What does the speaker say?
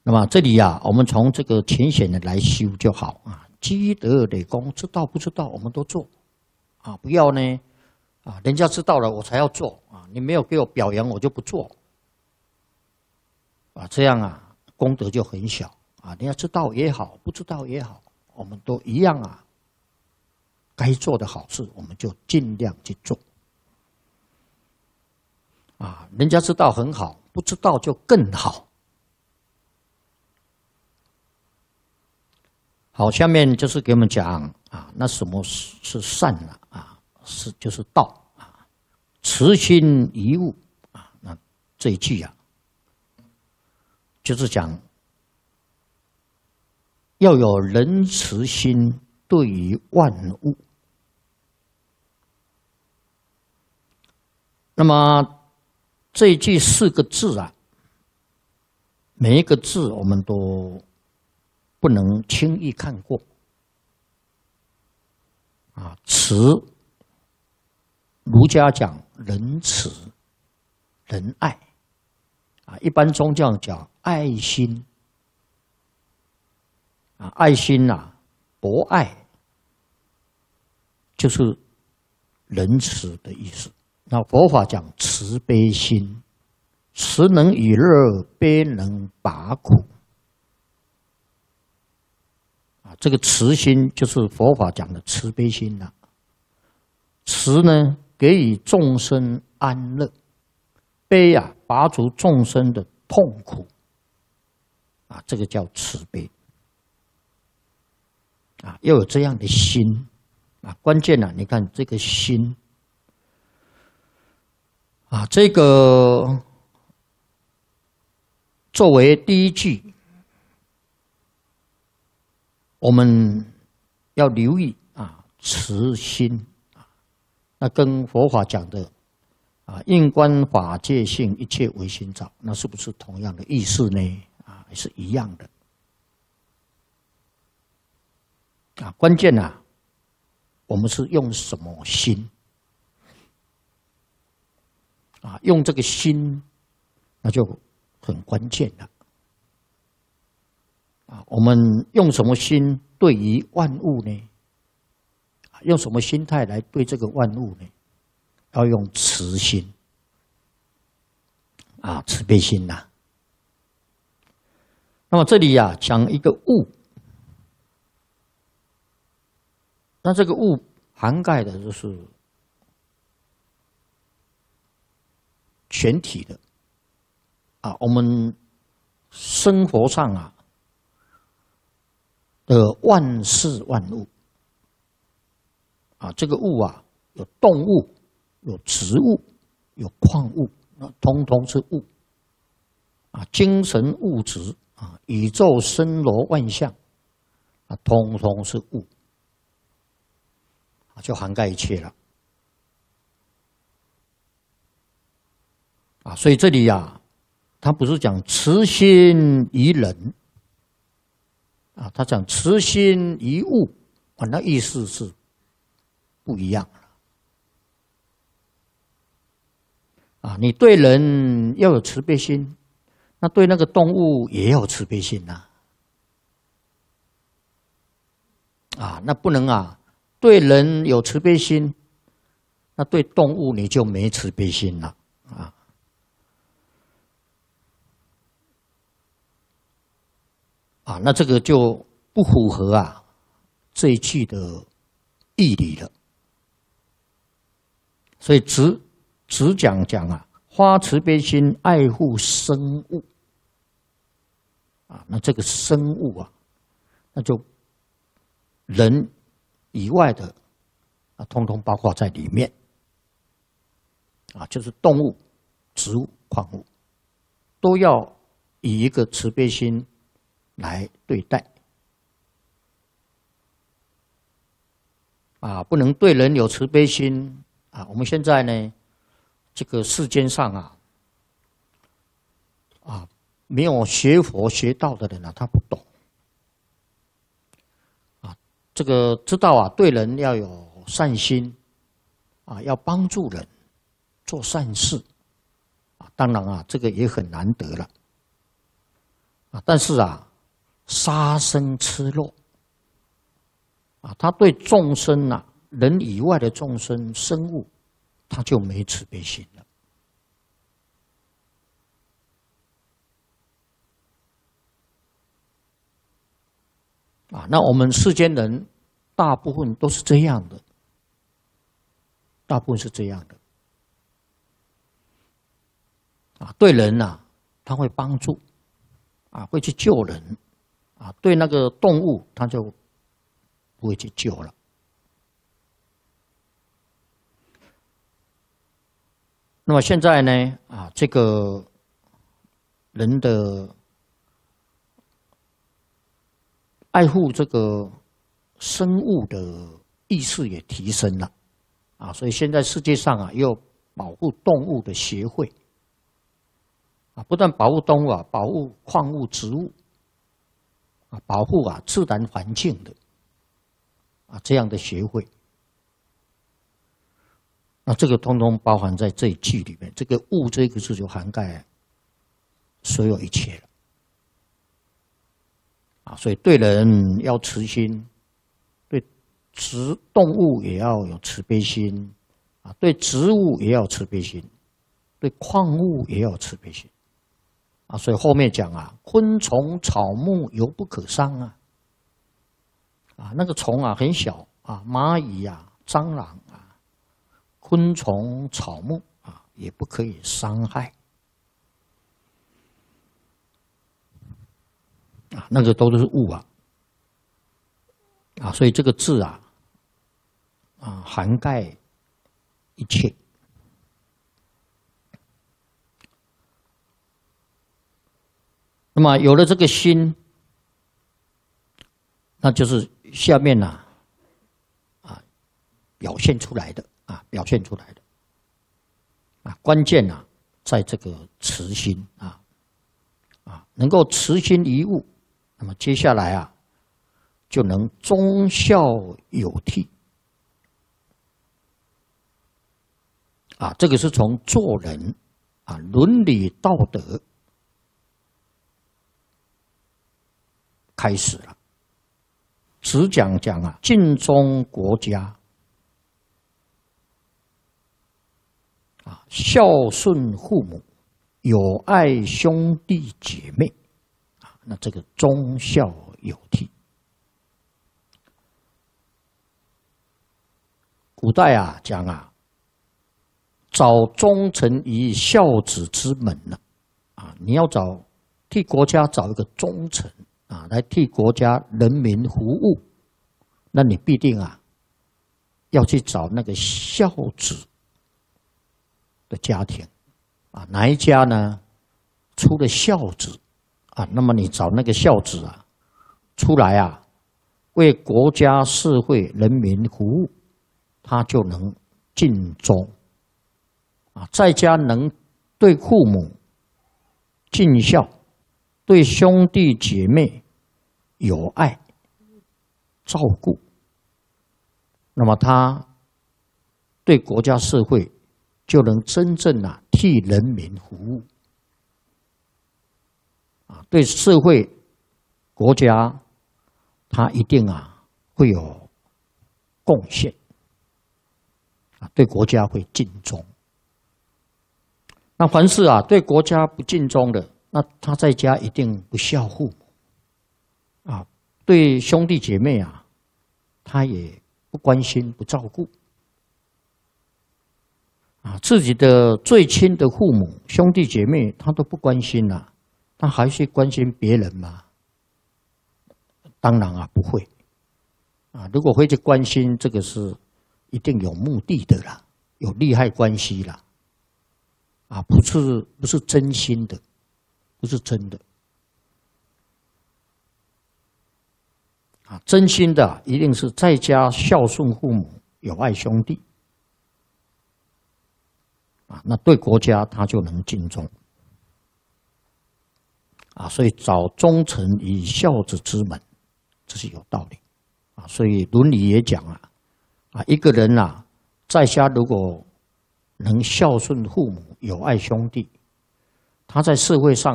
那么这里呀，我们从这个浅显的来修就好啊。积德累功，知道不知道我们都做啊，不要呢啊，人家知道了我才要做啊，你没有给我表扬我就不做啊，这样啊功德就很小啊。你要知道也好，不知道也好，我们都一样啊。该做的好事，我们就尽量去做啊。人家知道很好，不知道就更好。好，下面就是给我们讲啊，那什么是善呢？啊，就是道啊，慈心怡物啊。那这一句啊，就是讲要有仁慈心对于万物。那么这一句4个字啊，每一个字我们都不能轻易看过啊。慈，儒家讲仁慈、仁爱啊，一般宗教讲爱心啊，爱心啊，博爱就是仁慈的意思。那佛法讲慈悲心，慈能以乐，悲能拔苦。这个慈心就是佛法讲的慈悲心了。慈呢，给予众生安乐；悲啊，拔除众生的痛苦。啊，这个叫慈悲。啊，要有这样的心。啊，关键啊，你看这个心。啊，这个作为第一句。我们要留意啊，慈心啊，那跟佛法讲的啊，应观法界性，一切唯心造，那是不是同样的意思呢？啊，是一样的。啊，关键啊，我们是用什么心？啊，用这个心，那就很关键了。啊，我们用什么心对于万物呢？用什么心态来对这个万物呢？要用慈心啊，慈悲心呐。那么这里呀，讲一个物，那这个物涵盖的就是全体的啊，我们生活上啊。的万事万物啊，这个物啊，有动物，有植物，有矿物，那通通是物啊。精神物质啊，宇宙森罗万象啊，通通是物啊，就涵盖一切了啊。所以这里呀，他不是讲慈心怡人。啊，他讲慈心怡物，啊，那意思是不一样了。啊，你对人要有慈悲心，那对那个动物也要有慈悲心呐。啊，那不能啊，对人有慈悲心，那对动物你就没慈悲心了啊。啊，那这个就不符合啊这一句的义理了。所以只讲啊，发慈悲心，爱护生物啊。那这个生物啊，那就人以外的啊，通通包括在里面啊，就是动物、植物、矿物，都要以一个慈悲心来对待啊，不能对人有慈悲心啊。我们现在呢，这个世间上啊，没有学佛学道的人啊，他不懂啊。这个知道啊，对人要有善心啊，要帮助人做善事啊。当然啊，这个也很难得了。 啊，但是啊，杀生吃肉啊，他对众生啊，人以外的众生生物，他就没慈悲心了。啊，那我们世间人大部分都是这样的，大部分是这样的。啊，对人呐，他会帮助，啊，会去救人，啊，对那个动物他就不会去救了。那么现在呢，啊，这个人的爱护这个生物的意识也提升了，啊，所以现在世界上啊，也有保护动物的协会，啊，不但保护动物啊，保护矿物植物，啊，保护啊自然环境的，啊这样的协会，那这个通通包含在这一句里面，这个物这个字就涵盖所有一切了。啊，所以对人要慈心，对动物也要有慈悲心，啊，对植物也要慈悲心，对矿物也要慈悲心，啊，所以后面讲啊，昆虫草木犹不可伤啊，啊，那个虫啊很小啊，蚂蚁啊、蟑螂啊，昆虫草木啊也不可以伤害。啊，那个都是物啊，啊，所以这个字啊，啊，涵盖一切。那么有了这个心，那就是下面呢，啊，表现出来的啊，表现出来的，啊，关键啊，在这个慈心啊，啊，能够慈心一物。那么接下来啊，就能忠孝有悌啊，这个是从做人啊伦理道德开始了。只讲啊，尽忠国家啊，孝顺父母，友爱兄弟姐妹。那这个忠孝有悌，古代啊讲啊，找忠臣以孝子之门呢，啊，你要替国家找一个忠臣啊，来替国家人民服务，那你必定啊要去找那个孝子的家庭啊，哪一家呢出了孝子？啊，那么你找那个孝子啊，出来啊，为国家、社会、人民服务，他就能尽忠啊。在家能对父母尽孝，对兄弟姐妹有爱、照顾，那么他对国家、社会就能真正啊替人民服务。对社会、国家，他一定啊会有贡献啊，对国家会尽忠。那凡是啊对国家不尽忠的，那他在家一定不孝父母啊，对兄弟姐妹啊，他也不关心、不照顾啊，自己的最亲的父母、兄弟姐妹，他都不关心啊。他还去关心别人吗？当然啊，不会啊。如果会去关心，这个是一定有目的的啦，有利害关系啦，啊，不是真心的，不是真的啊。真心的一定是在家孝顺父母，友爱兄弟啊，那对国家他就能尽忠。啊，所以找忠臣以孝子之门，这是有道理啊。所以伦理也讲啊，啊，一个人啊，在家如果能孝顺父母、友爱兄弟，他在社会上